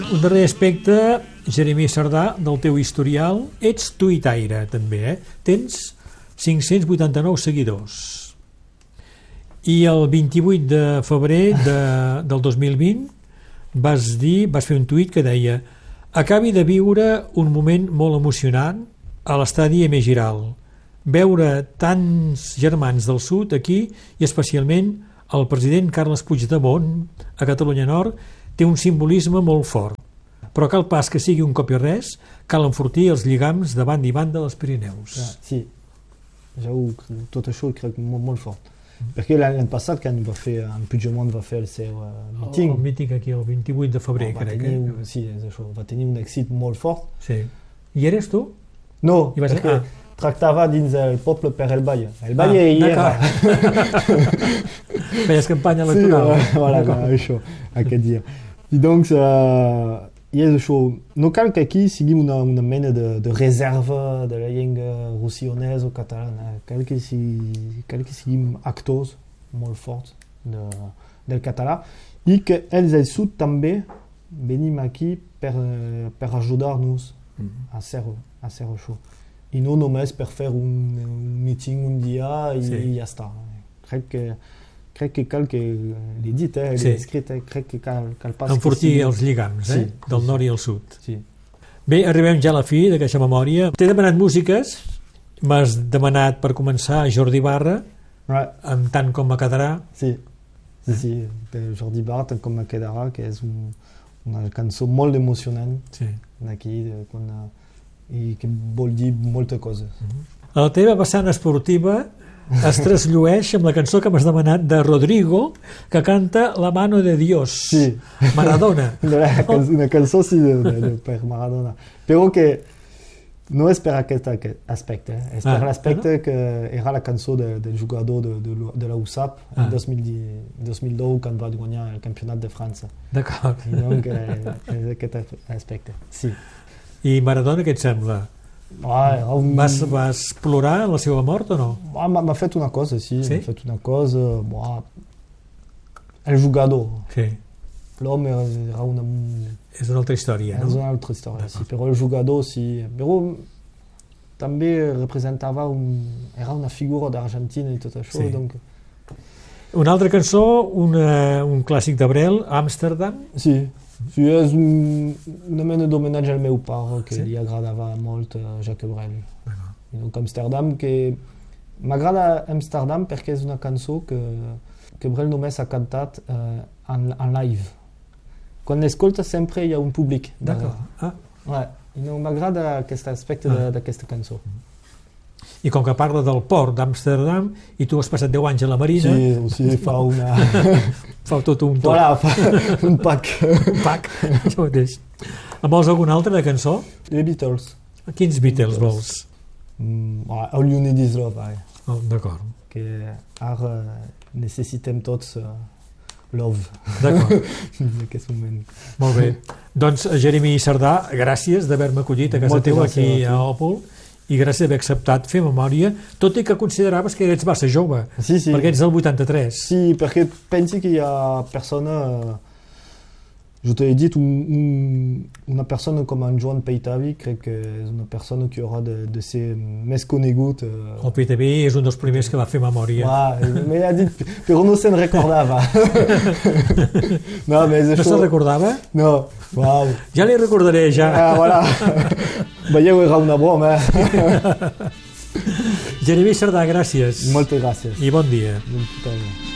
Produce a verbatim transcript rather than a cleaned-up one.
un darrer aspecte, Jeremy Sardà, del teu historial. Ets tuitaire, també, eh? Tens cinc-cents vuitanta-nou seguidors. I el vint-i-vuit de febrer de, del dos mil vint vas dir, vas fer un tuit que deia: acabi de viure un moment molt emocionant a l'estadi M. Giral. Veure tants germans del sud aquí, i especialment el president Carles Puigdemont a Catalunya Nord, té un simbolisme molt fort. Però cal pas que sigui un cop i res, cal enfortir els lligams de banda i banda dels Pirineus. Ah, sí, j'avoue que tot això crec molt, molt fort. Perquè l'any passat, quan va fer, en Puigdemont va fer el seu uh, míting... El míting aquí, el vint-i-vuit de febrer, va crec. Tenir, Eh? Sí, és això, va tenir un èxit molt fort. Sí. I eres tu? No, I vas... perquè ah. tractava dins el poble per el Valle. El Valle ah, hi era. Feies campanya electoral. Sí, voilà, això, aquest dia. I doncs, uh, i és això, no cal que aquí sigui una, una mena de, de reserva de la llengua russionesa o catalana, cal que, sigui, cal que siguin actors molt forts de, del català i que els del sud també venim aquí per, per ajudar-nos mm-hmm. a, fer, a fer això. I no només per fer un, un meeting un dia i, sí. i ja està. Crec que crec que cal que l'he dit, eh, l'he sí. escrit, eh, crec que cal, cal pas enfortir que sigui... els lligams, eh, sí, del sí, nord i el sud. Sí. Bé, arribem ja a la fi d'aquesta memòria. T'he demanat músiques, m'has demanat per començar Jordi Barra, right. amb Tant com me quedarà. Sí, sí, sí, Jordi Barra, Tant com me quedarà, que és un, una cançó molt emocionant sí. d'aquí, quan, i que vol dir moltes coses. Mm-hmm. La teva vessant esportiva es trasllueix amb la cançó que m'has demanat de Rodrigo, que canta La mano de Dios, sí. Maradona. Una, cançó, una cançó sí, de, de, de, per Maradona, però que no és per aquest aspecte, eh? És per ah, l'aspecte no? que era la cançó de, del jugador de, de, de la U S A P ah. en dos mil deu, quan va guanyar el campionat de França. D'acord. I donc eh, és aquest aspecte, sí. I Maradona, què et sembla? Ah, un... vas, vas plorar en la seva mort o no? Ah, m'ha fet una cosa, sí, sí? m'ha fet una cosa... Bah, el jugador. Sí. L'home era una... És una altra història, no? És una altra història, sí, però el jugador sí. Però també representava un... Era una figura d'Argentina i tot això, sí. Donc... Una altra cançó, una, un clàssic de Brel, Amsterdam. Sí. Sí, és un, una mena d'homenatge al meu pare, que sí? li agradava molt a Jacques Brel. Uh-huh. I donc Amsterdam, que m'agrada Amsterdam perquè és una cançó que, que Brel només ha cantat uh, en, en live. Quan l'escolta sempre hi ha un públic. D'acord. Ah. Ouais. I no m'agrada aquest aspecte ah. d'aquesta cançó. I com que parla del port d'Amsterdam i tu has passat deu anys a la Marina... Sí, sí, fa una... fa tot un tot. Voilà, fa un pack. Un pack, això mateix. En vols algun altre de cançó? Les Beatles. Quins Beatles, Beatles. vols? Mm, All You Need Is Love. Eh? Oh, d'acord. Que ara necessitem tots uh, love. D'acord. En aquest moment. Molt bé. Doncs, Jeremy Sardà, gràcies d'haver-me acollit a casa teva aquí a Òpol. I gràcies d'haver acceptat fer memòria, tot i que consideraves que ets massa jove, sí, sí. perquè ets del vuitanta-tres. Sí, perquè pensi que hi ha persona, jo t'he dit, un, un, una persona com en Joan Peitavi, crec que és una persona que haurà de, de ser més conegut. Uh... El Peitavi és un dels primers que va fer memòria. Ah, me l'ha dit, però no se'n recordava. No, més això... no se'n recordava? No. Wow. Ja li recordaré, ja. Ah, voilà. Veieu, era una broma. Jeremy Sardà, gràcies. Moltes gràcies. I bon dia. Bon dia.